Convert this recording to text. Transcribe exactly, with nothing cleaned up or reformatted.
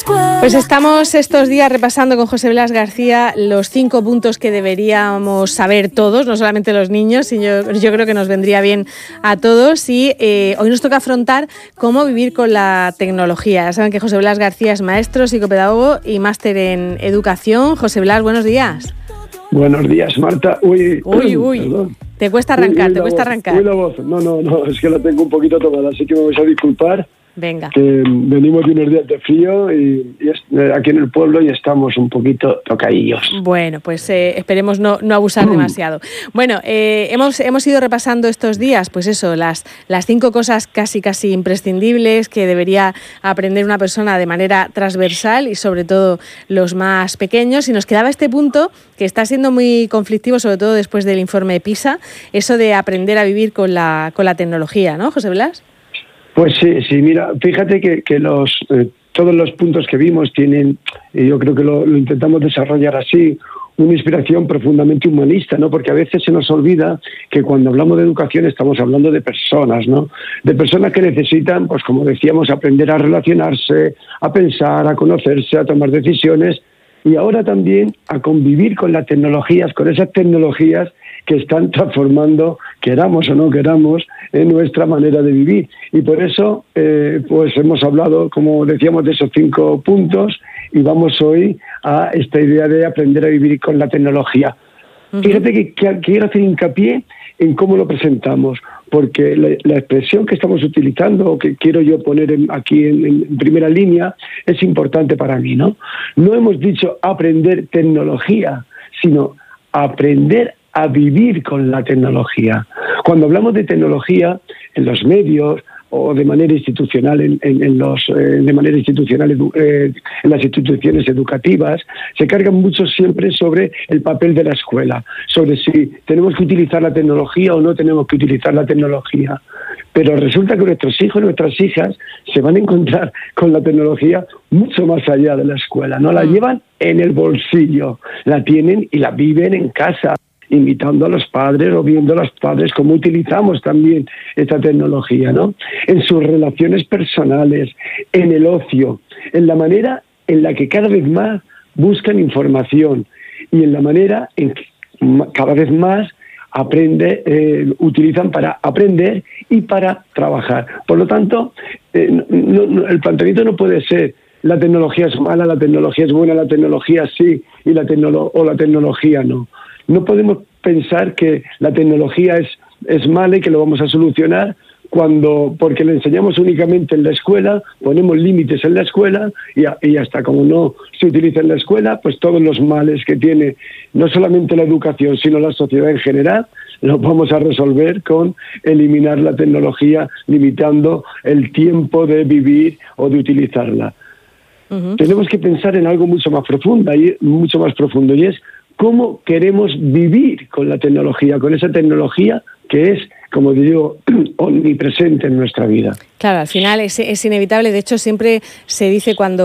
Pues estamos estos días repasando con José Blas García los cinco puntos que deberíamos saber todos, no solamente los niños, y yo, yo creo que nos vendría bien a todos. Y eh, hoy nos toca afrontar cómo vivir con la tecnología. Ya saben que José Blas García es maestro, psicopedagogo y máster en educación. José Blas, buenos días. Buenos días, Marta. Uy, uy, uy. Perdón. Te cuesta arrancar, uy, uy, te cuesta voz, arrancar. Uy, la voz. No, no, no, es que la tengo un poquito tomada, así que me vais a disculpar. Venga. Que venimos de unos días de frío y, y es, eh, aquí en el pueblo y estamos un poquito tocadillos. Bueno, pues eh, esperemos no, no abusar demasiado. Bueno, eh, hemos, hemos ido repasando estos días, pues eso, las, las cinco cosas casi casi imprescindibles que debería aprender una persona de manera transversal y sobre todo los más pequeños. Y nos quedaba este punto que está siendo muy conflictivo, sobre todo después del informe PISA, eso de aprender a vivir con la, con la tecnología, ¿no, José Blas? Pues sí, sí, mira, fíjate que, que los eh, todos los puntos que vimos tienen, y yo creo que lo, lo intentamos desarrollar así, una inspiración profundamente humanista, ¿no? Porque a veces se nos olvida que cuando hablamos de educación estamos hablando de personas, ¿no? De personas que necesitan, pues como decíamos, aprender a relacionarse, a pensar, a conocerse, a tomar decisiones y ahora también a convivir con las tecnologías, con esas tecnologías que están transformando, queramos o no queramos, en nuestra manera de vivir. Y por eso, eh, pues hemos hablado, como decíamos, de esos cinco puntos y vamos hoy a esta idea de aprender a vivir con la tecnología. Uh-huh. Fíjate que, que quiero hacer hincapié en cómo lo presentamos, porque la, la expresión que estamos utilizando, o que quiero yo poner en, aquí en, en primera línea, es importante para mí, ¿no? No hemos dicho aprender tecnología, sino aprender a vivir con la tecnología. Cuando hablamos de tecnología en los medios o de manera institucional en, en, en los eh, de manera institucional edu, eh, en las instituciones educativas, se cargan mucho siempre sobre el papel de la escuela, sobre si tenemos que utilizar la tecnología o no tenemos que utilizar la tecnología. Pero resulta que nuestros hijos y nuestras hijas se van a encontrar con la tecnología mucho más allá de la escuela. No la llevan en el bolsillo, la tienen y la viven en casa, invitando a los padres o viendo a los padres cómo utilizamos también esta tecnología, ¿no? En sus relaciones personales, en el ocio, en la manera en la que cada vez más buscan información y en la manera en que cada vez más aprende, eh, utilizan para aprender y para trabajar. Por lo tanto, eh, no, no, el planteamiento no puede ser la tecnología es mala, la tecnología es buena, la tecnología sí y la tecnolo- o la tecnología no. No podemos pensar que la tecnología es, es mala y que lo vamos a solucionar cuando, porque le enseñamos únicamente en la escuela, ponemos límites en la escuela y, a, y hasta como no se utiliza en la escuela, pues todos los males que tiene no solamente la educación, sino la sociedad en general, los vamos a resolver con eliminar la tecnología, limitando el tiempo de vivir o de utilizarla. Uh-huh. Tenemos que pensar en algo mucho más profundo, y mucho más profundo, y es cómo queremos vivir con la tecnología, con esa tecnología que es, como digo, omnipresente en nuestra vida. Claro, al final es, es inevitable. De hecho, siempre se dice cuando